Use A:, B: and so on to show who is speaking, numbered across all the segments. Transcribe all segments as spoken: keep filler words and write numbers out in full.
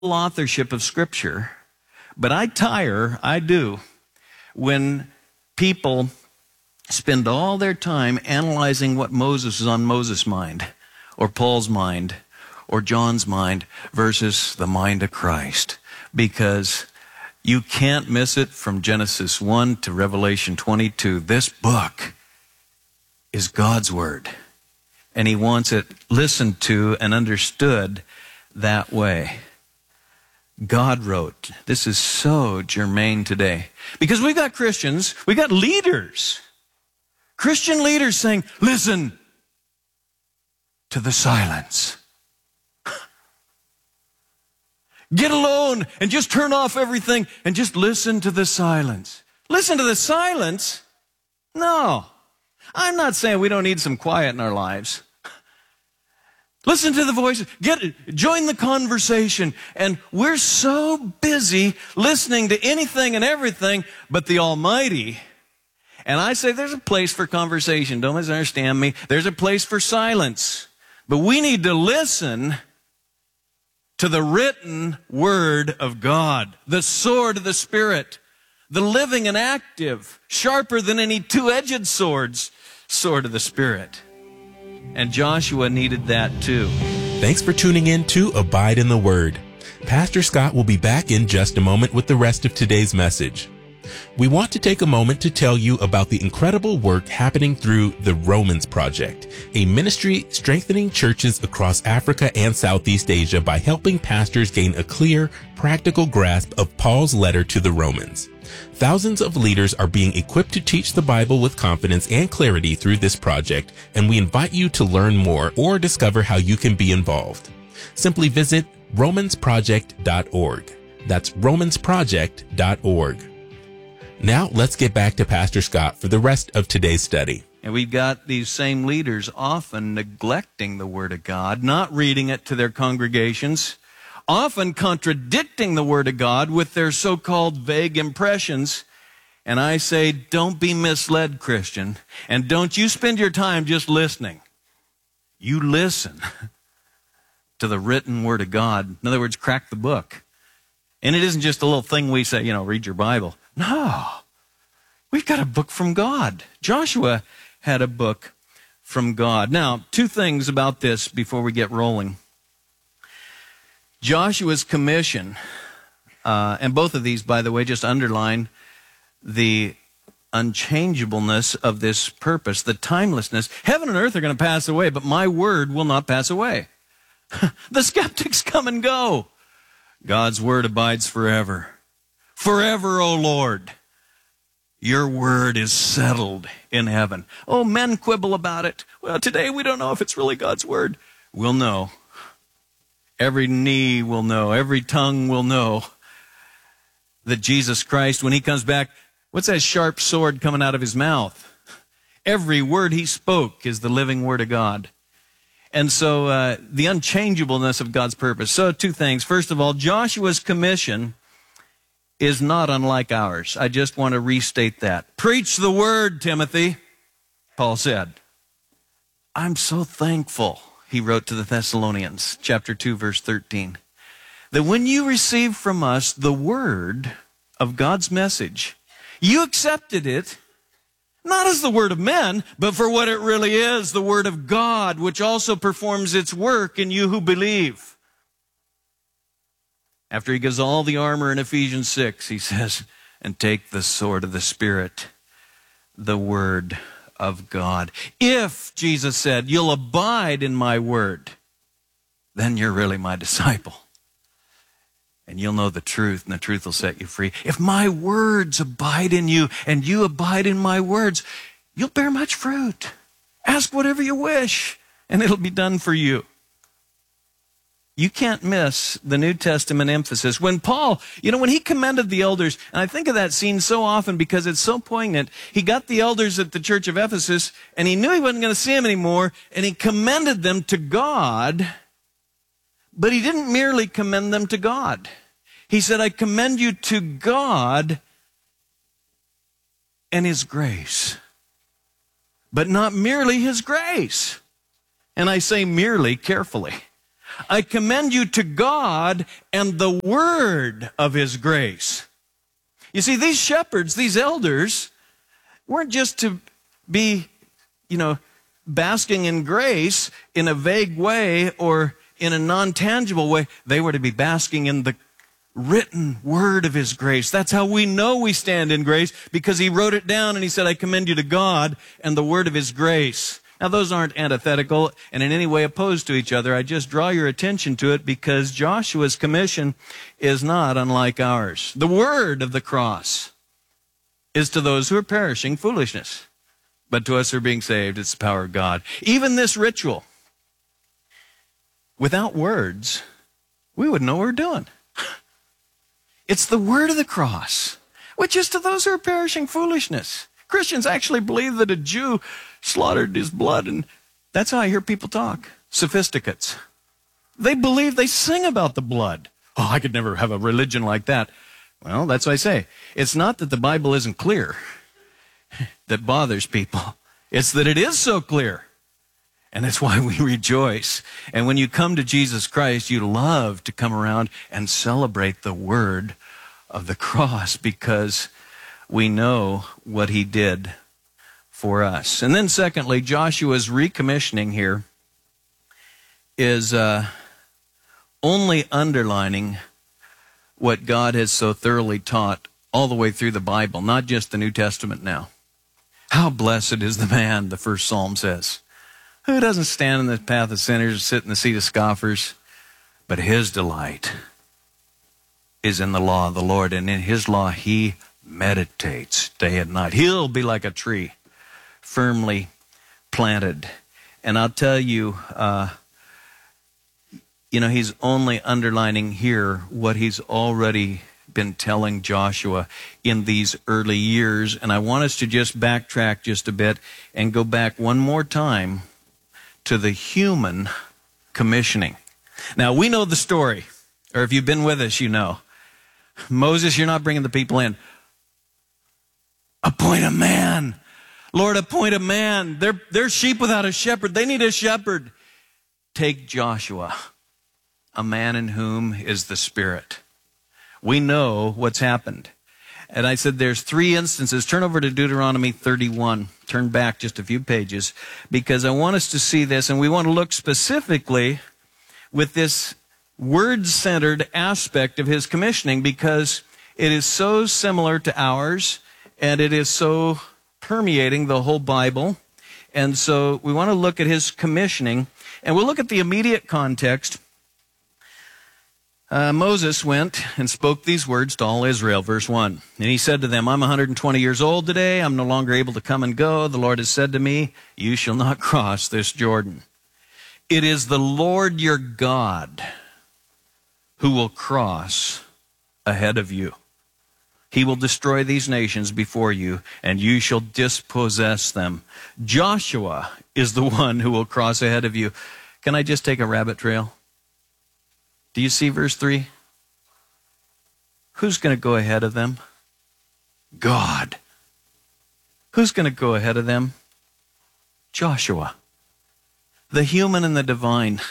A: authorship of Scripture, but I tire, I do, when people spend all their time analyzing what Moses is on Moses' mind, or Paul's mind, or John's mind, versus the mind of Christ. Because you can't miss it from Genesis one to Revelation twenty-two. This book is God's Word, and He wants it listened to and understood that way. God wrote. This is so germane today. Because we've got Christians, we've got leaders, Christian leaders saying, listen to the silence. Get alone and just turn off everything and just listen to the silence. Listen to the silence? No. I'm not saying we don't need some quiet in our lives. Listen to the voices. Get, join the conversation. And we're so busy listening to anything and everything but the Almighty. And I say there's a place for conversation. Don't misunderstand me. There's a place for silence. But we need to listen to the written Word of God, the sword of the Spirit, the living and active, sharper than any two-edged swords, sword of the Spirit. And Joshua needed that too.
B: Thanks for tuning in to Abide in the Word. Pastor Scott will be back in just a moment with the rest of today's message. We want to take a moment to tell you about the incredible work happening through the Romans Project, a ministry strengthening churches across Africa and Southeast Asia by helping pastors gain a clear, practical grasp of Paul's letter to the Romans. Thousands of leaders are being equipped to teach the Bible with confidence and clarity through this project, and we invite you to learn more or discover how you can be involved. Simply visit romans project dot org. That's romans project dot org. Now, let's get back to Pastor Scott for the rest of today's study.
A: And we've got these same leaders often neglecting the Word of God, not reading it to their congregations, often contradicting the Word of God with their so-called vague impressions. And I say, don't be misled, Christian, and don't you spend your time just listening. You listen to the written Word of God. In other words, crack the book. And it isn't just a little thing we say, you know, read your Bible. No, we've got a book from God. Joshua had a book from God. Now, two things about this before we get rolling. Joshua's commission, uh, and both of these, by the way, just underline the unchangeableness of this purpose, the timelessness. Heaven and earth are going to pass away, but my word will not pass away. The skeptics come and go. God's word abides forever. Forever, O Lord, your word is settled in heaven. Oh, men quibble about it. Well, today we don't know if it's really God's word. We'll know. Every knee will know. Every tongue will know that Jesus Christ, when he comes back, what's that sharp sword coming out of his mouth? Every word he spoke is the living word of God. And so uh, the unchangeableness of God's purpose. So two things. First of all, Joshua's commission is not unlike ours. I just want to restate that. Preach the word, Timothy, Paul said. I'm so thankful, he wrote to the Thessalonians, chapter two, verse thirteen, that when you received from us the word of God's message, you accepted it, not as the word of men, but for what it really is, the word of God, which also performs its work in you who believe. After he gives all the armor in Ephesians six, he says, and take the sword of the Spirit, the word of God. If, Jesus said, you'll abide in my word, then you're really my disciple. And you'll know the truth, and the truth will set you free. If my words abide in you, and you abide in my words, you'll bear much fruit. Ask whatever you wish, and it'll be done for you. You can't miss the New Testament emphasis. When Paul, you know, when he commended the elders, and I think of that scene so often because it's so poignant, he got the elders at the church of Ephesus, and he knew he wasn't going to see them anymore, and he commended them to God, but he didn't merely commend them to God. He said, I commend you to God and his grace, but not merely his grace. And I say merely carefully. I commend you to God and the word of his grace. You see, these shepherds, these elders, weren't just to be, you know, basking in grace in a vague way or in a non-tangible way. They were to be basking in the written word of his grace. That's how we know we stand in grace, because he wrote it down and he said, I commend you to God and the word of his grace. Now, those aren't antithetical and in any way opposed to each other. I just draw your attention to it because Joshua's commission is not unlike ours. The word of the cross is to those who are perishing foolishness, but to us who are being saved, it's the power of God. Even this ritual, without words, we wouldn't know what we're doing. It's the word of the cross, which is to those who are perishing foolishness. Christians actually believe that a Jew slaughtered his blood, and that's how I hear people talk. Sophisticates. They believe, they sing about the blood. Oh, I could never have a religion like that. Well, that's what I say. It's not that the Bible isn't clear that bothers people. It's that it is so clear. And that's why we rejoice. And when you come to Jesus Christ, you love to come around and celebrate the word of the cross, because we know what he did for us. And then secondly, Joshua's recommissioning here is uh, only underlining what God has so thoroughly taught all the way through the Bible, not just the New Testament now. How blessed is the man, the first Psalm says, who doesn't stand in the path of sinners or sit in the seat of scoffers, but his delight is in the law of the Lord, and in his law he meditates day and night. He'll be like a tree firmly planted. And I'll tell you, uh, you know, he's only underlining here what he's already been telling Joshua in these early years. And I want us to just backtrack just a bit and go back one more time to the human commissioning. Now, we know the story, or if you've been with us, you know. Moses, you're not bringing the people in. Appoint a man. Lord, appoint a man. They're, they're sheep without a shepherd. They need a shepherd. Take Joshua, a man in whom is the Spirit. We know what's happened. And I said there's three instances. Turn over to Deuteronomy thirty-one. Turn back just a few pages, because I want us to see this, and we want to look specifically with this word-centered aspect of his commissioning, because it is so similar to ours, and it is so permeating the whole Bible. And so we want to look at his commissioning, and we'll look at the immediate context. Uh, Moses went and spoke these words to all Israel, verse one. And he said to them, I'm one hundred twenty years old today. I'm no longer able to come and go. The Lord has said to me, you shall not cross this Jordan. It is the Lord your God who will cross ahead of you. He will destroy these nations before you, and you shall dispossess them. Joshua is the one who will cross ahead of you. Can I just take a rabbit trail? Do you see verse three? Who's going to go ahead of them? God. Who's going to go ahead of them? Joshua. The human and the divine.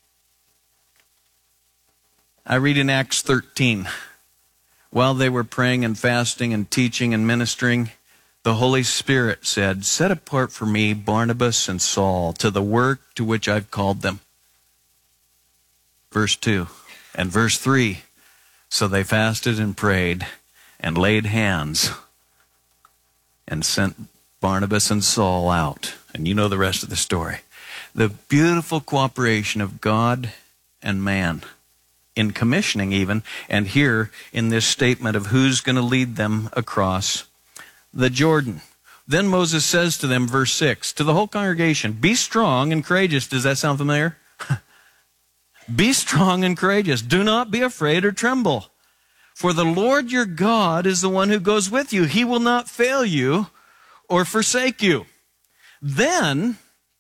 A: I read in Acts thirteen. While they were praying and fasting and teaching and ministering, the Holy Spirit said, set apart for me Barnabas and Saul to the work to which I've called them. Verse two and verse three. So they fasted and prayed and laid hands and sent Barnabas and Saul out. And you know the rest of the story. The beautiful cooperation of God and man in commissioning even, and here in this statement of who's going to lead them across the Jordan. Then Moses says to them, verse six, to the whole congregation, be strong and courageous. Does that sound familiar? Be strong and courageous. Do not be afraid or tremble. For the Lord your God is the one who goes with you. He will not fail you or forsake you. Then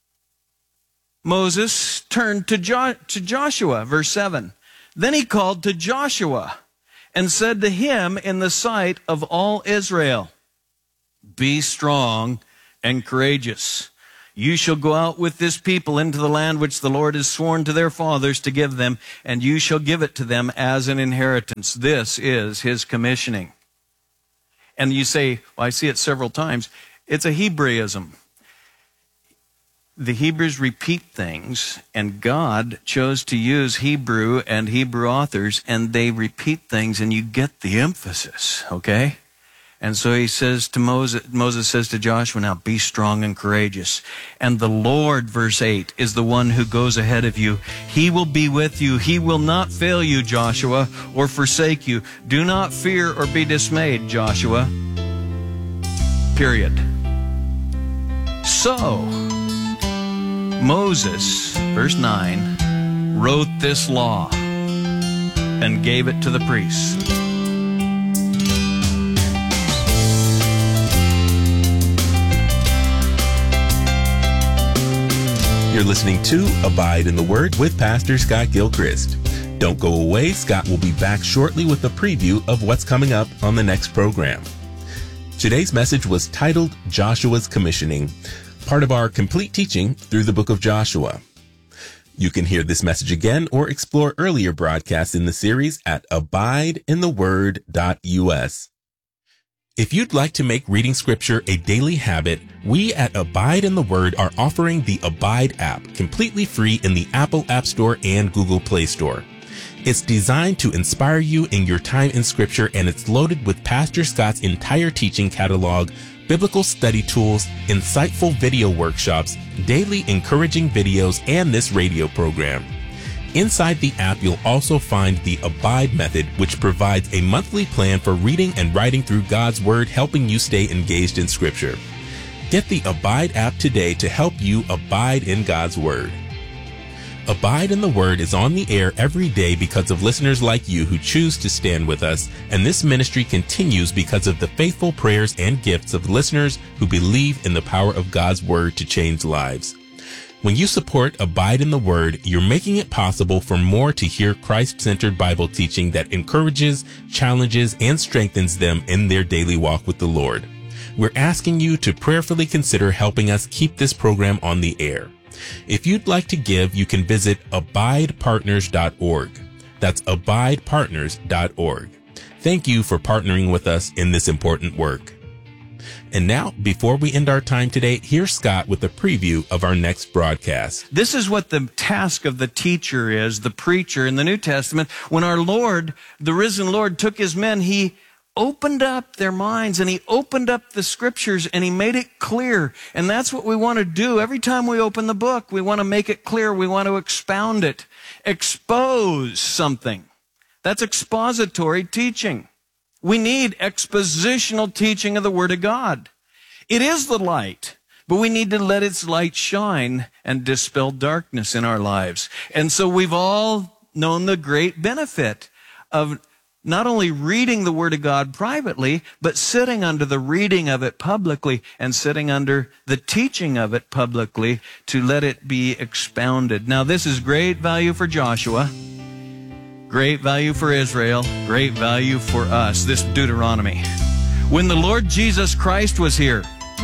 A: Moses turned to, jo- to Joshua, verse seven. Then he called to Joshua and said to him in the sight of all Israel, be strong and courageous. You shall go out with this people into the land which the Lord has sworn to their fathers to give them, and you shall give it to them as an inheritance. This is his commissioning. And you say, well, I see it several times. It's a Hebraism. The Hebrews repeat things, and God chose to use Hebrew and Hebrew authors, and they repeat things, and you get the emphasis, okay? And so he says to Moses, Moses says to Joshua, now be strong and courageous. And the Lord, verse eight, is the one who goes ahead of you. He will be with you. He will not fail you, Joshua, or forsake you. Do not fear or be dismayed, Joshua. Period. So, Moses, verse nine, wrote this law and gave it to the priests.
B: You're listening to Abide in the Word with Pastor Scott Gilchrist. Don't go away. Scott will be back shortly with a preview of what's coming up on the next program. Today's message was titled Joshua's Commissioning, part of our complete teaching through the book of Joshua. You can hear this message again or explore earlier broadcasts in the series at abide in the word dot U S. If you'd like to make reading scripture a daily habit, we at Abide in the Word are offering the Abide app completely free in the Apple App Store and Google Play Store. It's designed to inspire you in your time in scripture, and it's loaded with Pastor Scott's entire teaching catalog, biblical study tools, insightful video workshops, daily encouraging videos, and this radio program. Inside the app, you'll also find the Abide method, which provides a monthly plan for reading and writing through God's Word, helping you stay engaged in Scripture. Get the Abide app today to help you abide in God's Word. Abide in the Word is on the air every day because of listeners like you who choose to stand with us, and this ministry continues because of the faithful prayers and gifts of listeners who believe in the power of God's Word to change lives. When you support Abide in the Word, you're making it possible for more to hear Christ-centered Bible teaching that encourages, challenges, and strengthens them in their daily walk with the Lord. We're asking you to prayerfully consider helping us keep this program on the air. If you'd like to give, you can visit abide partners dot org. That's abide partners dot org. Thank you for partnering with us in this important work. And now, before we end our time today, here's Scott with a preview of our next broadcast.
A: This is what the task of the teacher is, the preacher in the New Testament. When our Lord, the risen Lord, took his men, he opened up their minds, and he opened up the scriptures, and he made it clear. And that's what we want to do. Every time we open the book, we want to make it clear. We want to expound it, expose something. That's expository teaching. We need expositional teaching of the Word of God. It is the light, but we need to let its light shine and dispel darkness in our lives. And so we've all known the great benefit of not only reading the Word of God privately, but sitting under the reading of it publicly and sitting under the teaching of it publicly to let it be expounded. Now, this is great value for Joshua, great value for Israel, great value for us, this Deuteronomy. When the Lord Jesus Christ was here,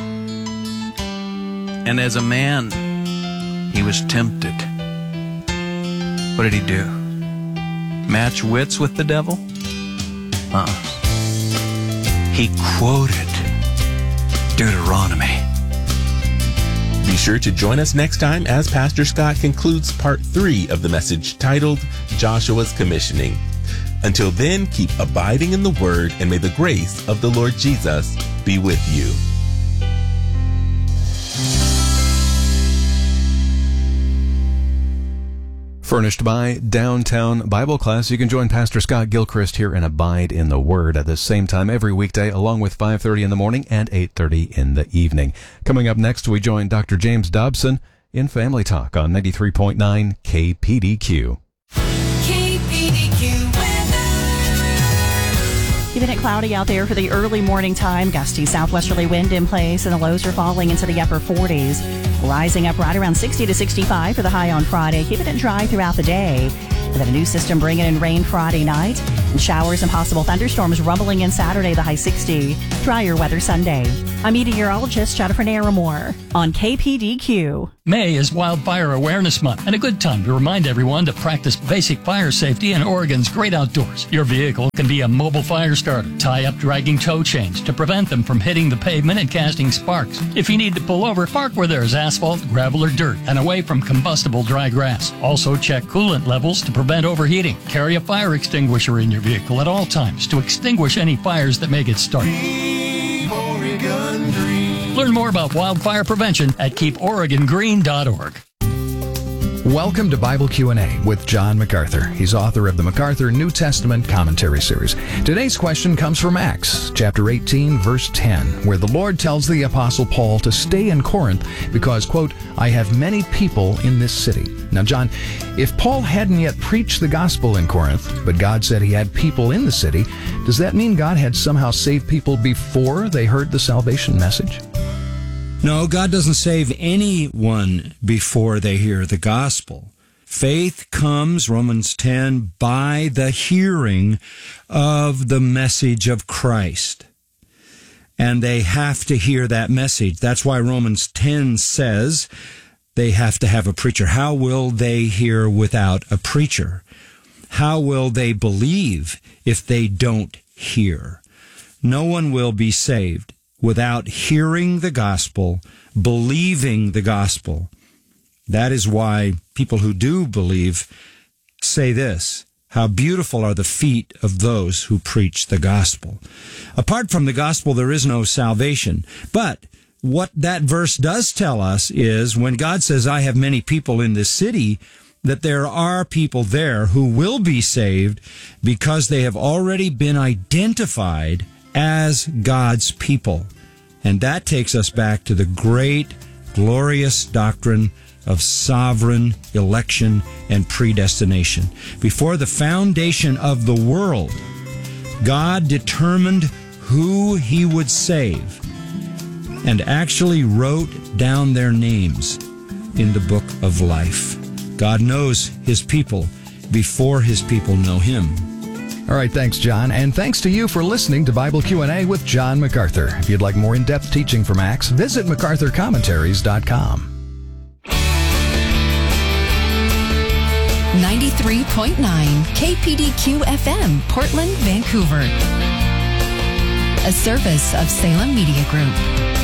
A: and as a man, he was tempted, what did he do? Match wits with the devil? Uh-uh. He quoted Deuteronomy.
B: Be sure to join us next time as Pastor Scott concludes part three of the message titled Joshua's Commissioning. Until then, keep abiding in the Word, and may the grace of the Lord Jesus be with you.
C: Furnished by Downtown Bible Class. You can join Pastor Scott Gilchrist here and Abide in the Word at the same time every weekday, along with five thirty in the morning and eight thirty in the evening. Coming up next, we join Doctor James Dobson in Family Talk on ninety-three point nine K P D Q.
D: K P D Q weather. Keeping it cloudy out there for the early morning time. Gusty southwesterly wind in place, and the lows are falling into the upper forties. Rising up right around sixty to sixty-five for the high on Friday. Keeping it dry throughout the day. And then a new system bringing in rain Friday night. Showers and possible thunderstorms rumbling in Saturday, the high sixty. Drier weather Sunday. I'm meteorologist Jennifer Naramore on K P D Q.
E: May is Wildfire Awareness Month and a good time to remind everyone to practice basic fire safety in Oregon's great outdoors. Your vehicle can be a mobile fire starter. Tie up dragging tow chains to prevent them from hitting the pavement and casting sparks. If you need to pull over, park where there is asphalt, gravel, or dirt and away from combustible dry grass. Also check coolant levels to prevent overheating. Carry a fire extinguisher in your vehicle at all times to extinguish any fires that may get started. Learn more about wildfire prevention at keep oregon green dot org.
F: Welcome to Bible Q and A with John MacArthur. He's author of the MacArthur New Testament Commentary Series. Today's question comes from Acts chapter eighteen, verse ten, where the Lord tells the Apostle Paul to stay in Corinth because, quote, I have many people in this city. Now, John, if Paul hadn't yet preached the gospel in Corinth, but God said he had people in the city, does that mean God had somehow saved people before they heard the salvation message?
G: No, God doesn't save anyone before they hear the gospel. Faith comes, Romans ten, by the hearing of the message of Christ. And they have to hear that message. That's why Romans ten says they have to have a preacher. How will they hear without a preacher? How will they believe if they don't hear? No one will be saved without hearing the gospel, believing the gospel. That is why people who do believe say this, how beautiful are the feet of those who preach the gospel. Apart from the gospel, there is no salvation. But what that verse does tell us is when God says, I have many people in this city, that there are people there who will be saved because they have already been identified as God's people. And that takes us back to the great, glorious doctrine of sovereign election and predestination. Before the foundation of the world, God determined who he would save and actually wrote down their names in the book of life. God knows his people before his people know him.
F: All right, thanks, John. And thanks to you for listening to Bible Q and A with John MacArthur. If you'd like more in-depth teaching from Acts, visit macarthur commentaries dot com.
H: ninety-three point nine K P D Q F M, Portland, Vancouver. A service of Salem Media Group.